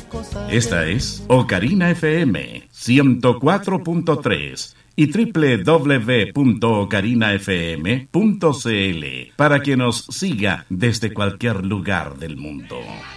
Esta es Ocarina FM 104.3 y www.ocarinafm.cl para que nos siga desde cualquier lugar del mundo.